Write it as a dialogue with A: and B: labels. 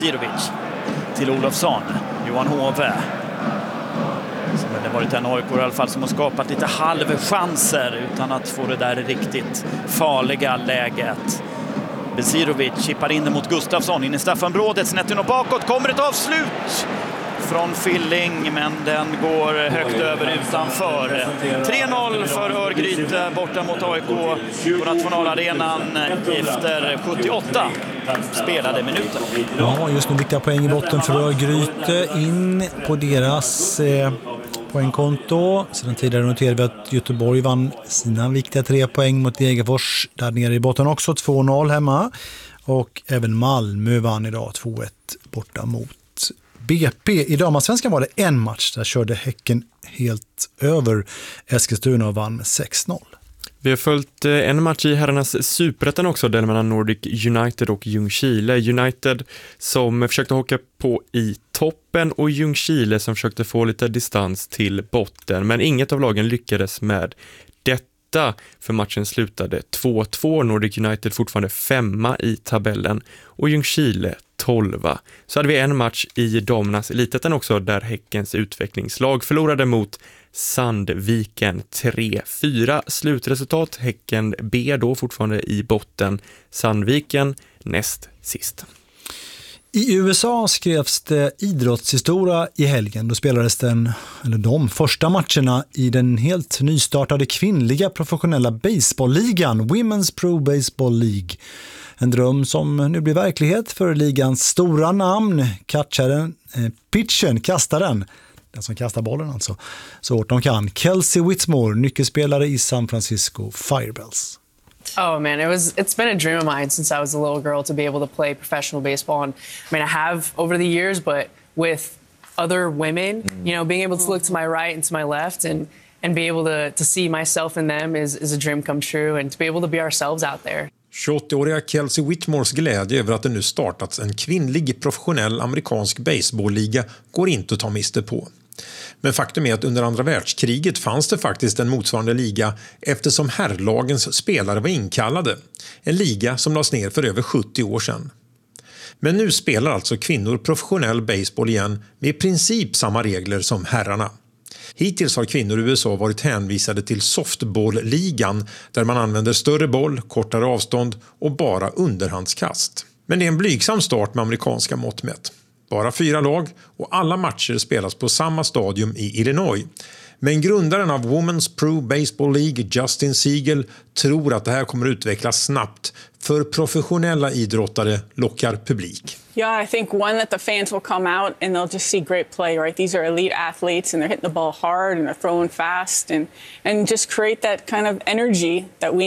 A: Besirovic till Olofsson, Johan Hove. Det har varit en AIK i alla fall som har skapat lite halvchanser utan att få det där riktigt farliga läget. Besirovic chippar in det mot Gustafsson in i straffområdet, snett in och bakåt, kommer ett avslut från Filling, men den går högt över utanför. 3-0 för Örgryte borta mot AIK på Nationalarenan efter 78 spelade minuter.
B: Ja, just nu viktiga poäng i botten för Örgryte in på deras poängkonto. Sedan tidigare noterade vi att Göteborg vann sina viktiga 3 poäng mot Degerfors. Där nere i botten också 2-0 hemma. Och även Malmö vann idag 2-1 borta mot BP. I damallsvenskan var det en match där körde Häcken helt över Eskilstuna och vann med 6-0.
C: Vi har följt en match i herrarnas superettan också, den mellan Nordic United och Ljungskile. United som försökte hocka på i toppen och Ljungskile som försökte få lite distans till botten. Men inget av lagen lyckades med detta, för matchen slutade 2-2. Nordic United fortfarande 5 i tabellen och Ljungskile 12. Så hade vi en match i damernas elitettan också där Häckens utvecklingslag förlorade mot Sandviken 3-4. Slutresultat Häcken B då fortfarande i botten, Sandviken näst sist.
B: I USA skrevs det idrottshistoria i helgen. Då spelades de första matcherna i den helt nystartade kvinnliga professionella baseballligan, Women's Pro Baseball League. En dröm som nu blir verklighet för ligans stora namn, kastaren, den som kastar bollen alltså, så hårt de kan. Kelsey Whitmore, nyckelspelare i San Francisco Firebells.
D: Oh man, it's been a dream of mine since I was a little girl to be able to play professional baseball. And I mean, I have over the years, but with other women, you know, being able to look to my right and to my left and be able to see myself in them is a dream come true, and to be able to be ourselves out there.
E: 28-åriga Kelsey Whitmores glädje över att det nu startats en kvinnlig professionell amerikansk baseballliga går inte att ta miste på. Men faktum är att under andra världskriget fanns det faktiskt en motsvarande liga eftersom herrlagens spelare var inkallade. En liga som lades ner för över 70 år sedan. Men nu spelar alltså kvinnor professionell baseball igen med i princip samma regler som herrarna. Hittills har kvinnor i USA varit hänvisade till softball-ligan där man använder större boll, kortare avstånd och bara underhandskast. Men det är en blygsam start med amerikanska mått mätt. Bara 4 lag och alla matcher spelas på samma stadium i Illinois. Men grundaren av Women's Pro Baseball League, Justin Siegel, tror att det här kommer utvecklas snabbt, för professionella idrottare lockar publik.
F: Yeah, I think one that the fans will come out and they'll just see great play, right? These are elite athletes and they're hitting the ball hard and they're throwing fast and just create that kind of energy that we